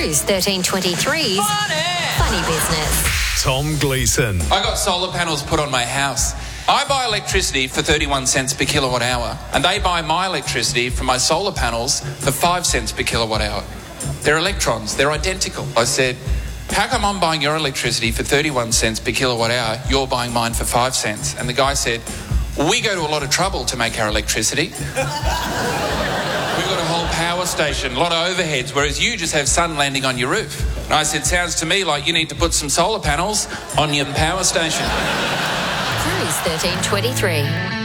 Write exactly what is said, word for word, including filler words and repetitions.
Cruise thirteen twenty-three's Funny. Funny Business. Tom Gleeson. I got solar panels put on my house. I buy electricity for thirty-one cents per kilowatt hour, and they buy my electricity from my solar panels for five cents per kilowatt hour. They're electrons. They're identical. I said, how come I'm buying your electricity for thirty-one cents per kilowatt hour, you're buying mine for five cents? And the guy said, we go to a lot of trouble to make our electricity. We've got a whole power station, a lot of overheads, whereas you just have sun landing on your roof. And I said, sounds to me like you need to put some solar panels on your power station. Cruise thirteen twenty-three.